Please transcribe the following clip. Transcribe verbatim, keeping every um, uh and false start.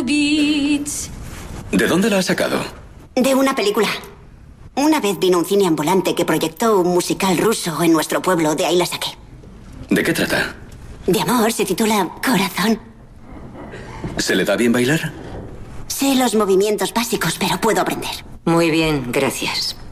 ¿De dónde la has sacado? De una película. Una vez vino un cine ambulante que proyectó un musical ruso en nuestro pueblo, de ahí la saqué. ¿De qué trata? De amor, se titula Corazón. ¿Se le da bien bailar? Sé los movimientos básicos, pero puedo aprender. Muy bien, gracias.